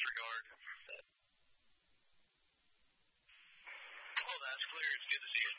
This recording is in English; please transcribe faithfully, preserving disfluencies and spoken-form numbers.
regard. Oh, that's clear. It's good to see you.